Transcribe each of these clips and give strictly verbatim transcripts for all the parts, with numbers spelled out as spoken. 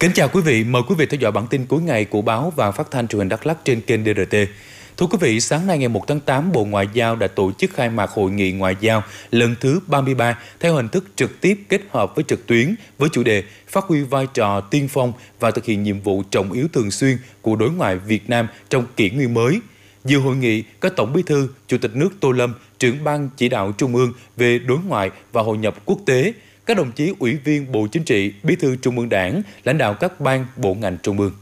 Kính chào quý vị, mời quý vị theo dõi bản tin cuối ngày của báo và phát thanh truyền hình Đắk Lắk trên kênh đê rờ tê. Thưa quý vị, sáng nay ngày một tháng tám, Bộ Ngoại giao đã tổ chức khai mạc Hội nghị Ngoại giao lần thứ ba mươi ba theo hình thức trực tiếp kết hợp với trực tuyến với chủ đề phát huy vai trò tiên phong và thực hiện nhiệm vụ trọng yếu thường xuyên của đối ngoại Việt Nam trong kỷ nguyên mới. Dự hội nghị có Tổng Bí thư, Chủ tịch nước Tô Lâm, trưởng ban chỉ đạo Trung ương về đối ngoại và hội nhập quốc tế, các đồng chí Ủy viên Bộ Chính trị, Bí thư Trung ương Đảng, lãnh đạo các ban bộ ngành trung ương.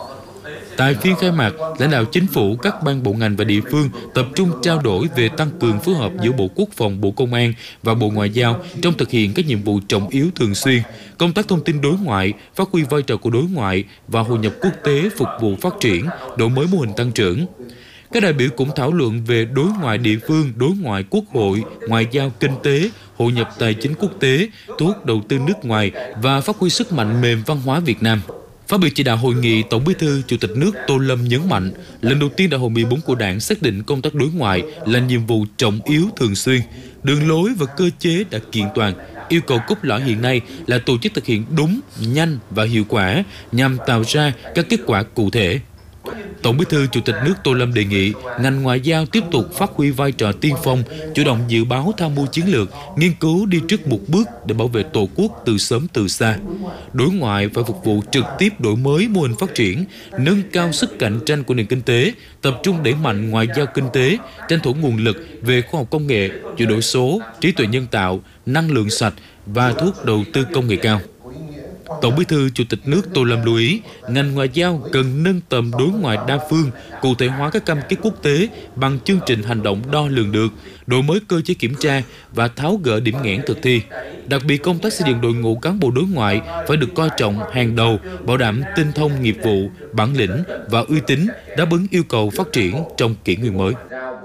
Tại phiên khai mạc, lãnh đạo chính phủ, các ban bộ ngành và địa phương tập trung trao đổi về tăng cường phối hợp giữa Bộ Quốc phòng, Bộ Công an và Bộ Ngoại giao trong thực hiện các nhiệm vụ trọng yếu thường xuyên, công tác thông tin đối ngoại, phát huy vai trò của đối ngoại và hội nhập quốc tế phục vụ phát triển, đổi mới mô hình tăng trưởng. Các đại biểu cũng thảo luận về đối ngoại địa phương, đối ngoại quốc hội, ngoại giao kinh tế, hội nhập tài chính quốc tế, thu hút đầu tư nước ngoài và phát huy sức mạnh mềm văn hóa Việt Nam. Phát biểu chỉ đạo hội nghị, Tổng Bí thư, Chủ tịch nước Tô Lâm nhấn mạnh, lần đầu tiên Đại hội mười bốn của Đảng xác định công tác đối ngoại là nhiệm vụ trọng yếu thường xuyên, đường lối và cơ chế đã kiện toàn. Yêu cầu cốt lõi hiện nay là tổ chức thực hiện đúng, nhanh và hiệu quả nhằm tạo ra các kết quả cụ thể. Tổng Bí thư, Chủ tịch nước Tô Lâm đề nghị ngành ngoại giao tiếp tục phát huy vai trò tiên phong, chủ động dự báo tham mưu chiến lược, nghiên cứu đi trước một bước để bảo vệ Tổ quốc từ sớm từ xa. Đối ngoại phải phục vụ trực tiếp đổi mới mô hình phát triển, nâng cao sức cạnh tranh của nền kinh tế, tập trung đẩy mạnh ngoại giao kinh tế, tranh thủ nguồn lực về khoa học công nghệ, chuyển đổi số, trí tuệ nhân tạo, năng lượng sạch và thu hút đầu tư công nghệ cao. Tổng Bí thư, Chủ tịch nước Tô Lâm lưu ý, ngành ngoại giao cần nâng tầm đối ngoại đa phương, cụ thể hóa các cam kết quốc tế bằng chương trình hành động đo lường được, đổi mới cơ chế kiểm tra và tháo gỡ điểm nghẽn thực thi. Đặc biệt, công tác xây dựng đội ngũ cán bộ đối ngoại phải được coi trọng hàng đầu, bảo đảm tinh thông nghiệp vụ, bản lĩnh và uy tín, đáp ứng yêu cầu phát triển trong kỷ nguyên mới.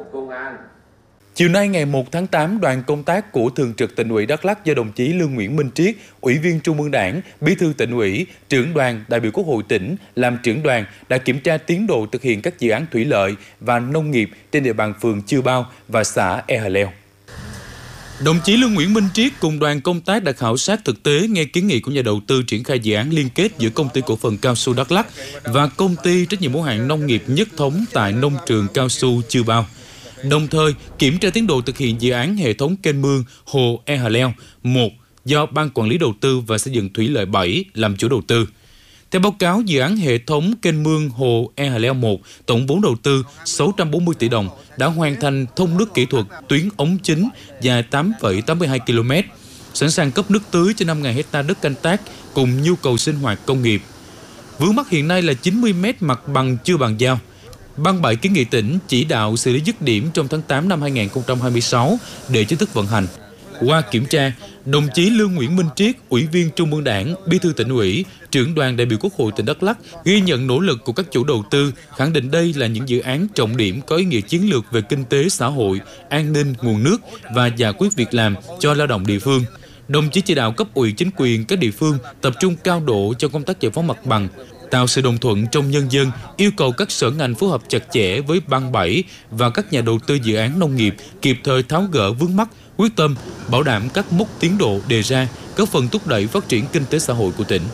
Chiều nay ngày một tháng tám, đoàn công tác của Thường trực Tỉnh ủy Đắk Lắk do đồng chí Lương Nguyễn Minh Triết, Ủy viên Trung ương Đảng, Bí thư Tỉnh ủy, trưởng đoàn đại biểu Quốc hội tỉnh làm trưởng đoàn đã kiểm tra tiến độ thực hiện các dự án thủy lợi và nông nghiệp trên địa bàn phường Chư Bao và xã E Hà Leo. Đồng chí Lương Nguyễn Minh Triết cùng đoàn công tác đã khảo sát thực tế, nghe kiến nghị của nhà đầu tư triển khai dự án liên kết giữa Công ty Cổ phần Cao su Đắk Lắk và Công ty trách nhiệm hữu hạn nông nghiệp Nhất Thống tại nông trường cao su Chư Bao. Đồng thời, kiểm tra tiến độ thực hiện dự án hệ thống kênh mương hồ E Hà Leo một do Ban Quản lý Đầu tư và Xây dựng Thủy lợi bảy làm chủ đầu tư. Theo báo cáo, dự án hệ thống kênh mương hồ E Hà Leo một, tổng vốn đầu tư sáu trăm bốn mươi tỷ đồng, đã hoàn thành thông nước kỹ thuật tuyến ống chính dài tám phẩy tám mươi hai ki lô mét, sẵn sàng cấp nước tưới cho năm nghìn héc ta đất canh tác cùng nhu cầu sinh hoạt công nghiệp. Vướng mắc hiện nay là chín mươi mét mặt bằng chưa bàn giao. Ban bảy kiến nghị tỉnh chỉ đạo xử lý dứt điểm trong tháng tám năm hai nghìn không trăm hai mươi sáu để chính thức vận hành. Qua kiểm tra, đồng chí Lương Nguyễn Minh Triết, Ủy viên Trung ương Đảng, Bí thư Tỉnh ủy, trưởng đoàn đại biểu Quốc hội tỉnh Đắk Lắk ghi nhận nỗ lực của các chủ đầu tư, khẳng định đây là những dự án trọng điểm có ý nghĩa chiến lược về kinh tế xã hội, an ninh, nguồn nước và giải quyết việc làm cho lao động địa phương. Đồng chí chỉ đạo cấp ủy chính quyền các địa phương tập trung cao độ cho công tác giải phóng mặt bằng, tạo sự đồng thuận trong nhân dân, yêu cầu các sở ngành phối hợp chặt chẽ với Ban bảy và các nhà đầu tư dự án nông nghiệp kịp thời tháo gỡ vướng mắc, quyết tâm bảo đảm các mốc tiến độ đề ra, góp phần thúc đẩy phát triển kinh tế xã hội của tỉnh.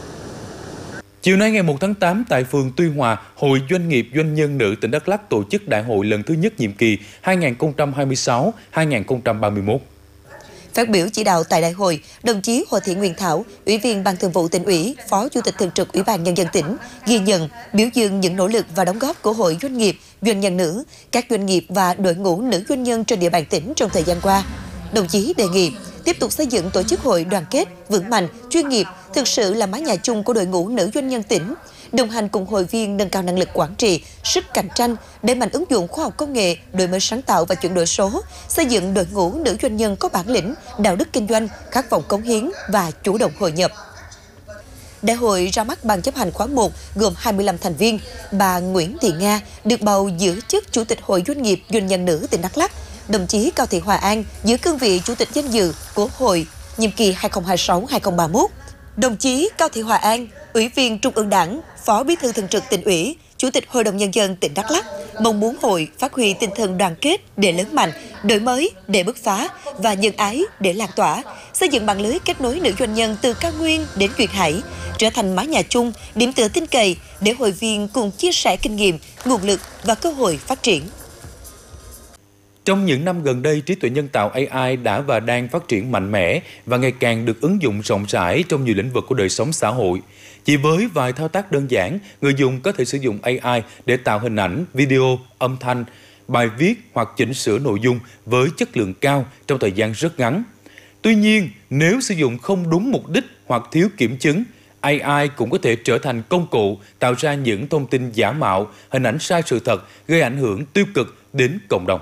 Chiều nay ngày một tháng tám, tại phường Tuy Hòa, Hội Doanh nghiệp Doanh nhân nữ tỉnh Đắk Lắk tổ chức đại hội lần thứ nhất nhiệm kỳ hai nghìn không trăm hai mươi sáu đến hai nghìn không trăm ba mươi mốt. Phát biểu chỉ đạo tại đại hội, đồng chí Hồ Thị Nguyên Thảo, Ủy viên Ban Thường vụ Tỉnh ủy, Phó Chủ tịch Thường trực Ủy ban Nhân dân tỉnh, ghi nhận, biểu dương những nỗ lực và đóng góp của Hội Doanh nghiệp Doanh nhân nữ, các doanh nghiệp và đội ngũ nữ doanh nhân trên địa bàn tỉnh trong thời gian qua. Đồng chí đề nghị tiếp tục xây dựng tổ chức hội đoàn kết, vững mạnh, chuyên nghiệp, thực sự là mái nhà chung của đội ngũ nữ doanh nhân tỉnh, đồng hành cùng hội viên nâng cao năng lực quản trị, sức cạnh tranh, đẩy mạnh ứng dụng khoa học công nghệ, đổi mới sáng tạo và chuyển đổi số, xây dựng đội ngũ nữ doanh nhân có bản lĩnh, đạo đức kinh doanh, khát vọng cống hiến và chủ động hội nhập. Đại hội ra mắt Ban chấp hành khóa một gồm hai mươi lăm thành viên. Bà Nguyễn Thị Nga được bầu giữ chức Chủ tịch Hội Doanh nghiệp Doanh nhân nữ tỉnh Đắk Lắk. Đồng chí Cao Thị Hòa An giữ cương vị Chủ tịch danh dự của Hội nhiệm kỳ hai nghìn không trăm hai mươi sáu đến hai nghìn không trăm ba mươi mốt. Đồng chí Cao Thị Hòa An, Ủy viên Trung ương Đảng, Phó Bí thư Thường trực Tỉnh ủy, Chủ tịch Hội đồng Nhân dân tỉnh Đắk Lắk mong muốn hội phát huy tinh thần đoàn kết để lớn mạnh, đổi mới để bứt phá và nhân ái để lan tỏa, xây dựng mạng lưới kết nối nữ doanh nhân từ cao nguyên đến duyên hải, trở thành mái nhà chung, điểm tựa tin cậy để hội viên cùng chia sẻ kinh nghiệm, nguồn lực và cơ hội phát triển. Trong những năm gần đây, trí tuệ nhân tạo A I đã và đang phát triển mạnh mẽ và ngày càng được ứng dụng rộng rãi trong nhiều lĩnh vực của đời sống xã hội. Chỉ với vài thao tác đơn giản, người dùng có thể sử dụng A I để tạo hình ảnh, video, âm thanh, bài viết hoặc chỉnh sửa nội dung với chất lượng cao trong thời gian rất ngắn. Tuy nhiên, nếu sử dụng không đúng mục đích hoặc thiếu kiểm chứng, A I cũng có thể trở thành công cụ tạo ra những thông tin giả mạo, hình ảnh sai sự thật, gây ảnh hưởng tiêu cực đến cộng đồng.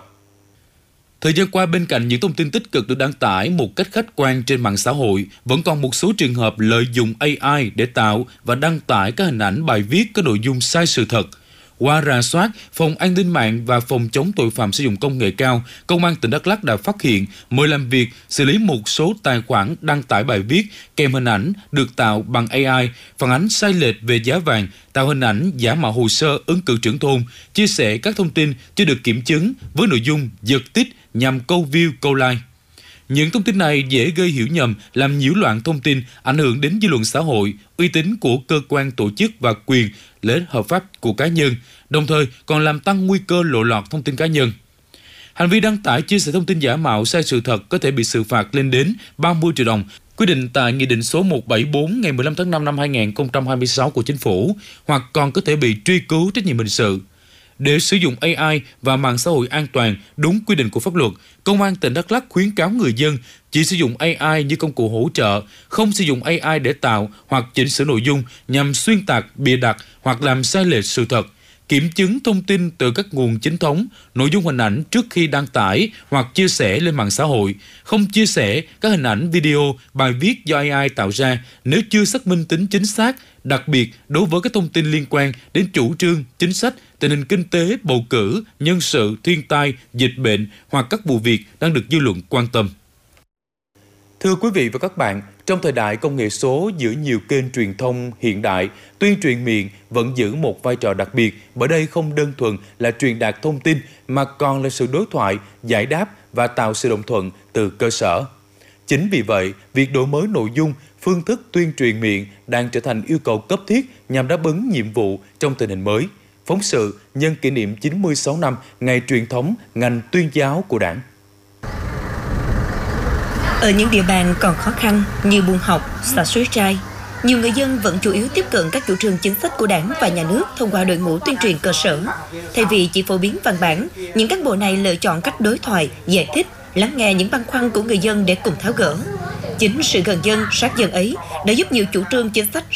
Thời gian qua, bên cạnh những thông tin tích cực được đăng tải một cách khách quan trên mạng xã hội, vẫn còn một số trường hợp lợi dụng A I để tạo và đăng tải các hình ảnh bài viết có nội dung sai sự thật. Qua rà soát, Phòng An ninh mạng và Phòng chống tội phạm sử dụng công nghệ cao, Công an tỉnh Đắk Lắk đã phát hiện, mời làm việc, xử lý một số tài khoản đăng tải bài viết kèm hình ảnh được tạo bằng A I, phản ánh sai lệch về giá vàng, tạo hình ảnh giả mạo hồ sơ ứng cử trưởng thôn, chia sẻ các thông tin chưa được kiểm chứng với nội dung giật tít nhằm câu view, câu like. Những thông tin này dễ gây hiểu nhầm, làm nhiễu loạn thông tin, ảnh hưởng đến dư luận xã hội, uy tín của cơ quan tổ chức và quyền lợi ích hợp pháp của cá nhân, đồng thời còn làm tăng nguy cơ lộ lọt thông tin cá nhân. Hành vi đăng tải chia sẻ thông tin giả mạo sai sự thật có thể bị xử phạt lên đến ba mươi triệu đồng, quy định tại Nghị định số một trăm bảy mươi tư ngày mười lăm tháng năm năm hai nghìn không trăm hai mươi sáu của Chính phủ, hoặc còn có thể bị truy cứu trách nhiệm hình sự. Để sử dụng A I và mạng xã hội an toàn đúng quy định của pháp luật, Công an tỉnh Đắk Lắk khuyến cáo người dân chỉ sử dụng A I như công cụ hỗ trợ, không sử dụng A I để tạo hoặc chỉnh sửa nội dung nhằm xuyên tạc, bịa đặt hoặc làm sai lệch sự thật. Kiểm chứng thông tin từ các nguồn chính thống, nội dung hình ảnh trước khi đăng tải hoặc chia sẻ lên mạng xã hội. Không chia sẻ các hình ảnh, video, bài viết do A I tạo ra nếu chưa xác minh tính chính xác, đặc biệt đối với các thông tin liên quan đến chủ trương, chính sách, tình hình kinh tế, bầu cử, nhân sự, thiên tai, dịch bệnh hoặc các vụ việc đang được dư luận quan tâm. Thưa quý vị và các bạn, trong thời đại công nghệ số giữa nhiều kênh truyền thông hiện đại, tuyên truyền miệng vẫn giữ một vai trò đặc biệt, bởi đây không đơn thuần là truyền đạt thông tin mà còn là sự đối thoại, giải đáp và tạo sự đồng thuận từ cơ sở. Chính vì vậy, việc đổi mới nội dung, phương thức tuyên truyền miệng đang trở thành yêu cầu cấp thiết nhằm đáp ứng nhiệm vụ trong tình hình mới. Phóng sự nhân kỷ niệm chín mươi sáu năm ngày truyền thống ngành tuyên giáo của Đảng. Ở những địa bàn còn khó khăn như Buôn Học, xã Suối Trai, nhiều người dân vẫn chủ yếu tiếp cận các chủ trương chính sách của Đảng và Nhà nước thông qua đội ngũ tuyên truyền cơ sở. Thay vì chỉ phổ biến văn bản, những cán bộ này lựa chọn cách đối thoại, giải thích, lắng nghe những băn khoăn của người dân để cùng tháo gỡ. Chính sự gần dân, sát dân ấy đã giúp nhiều chủ trương chính sách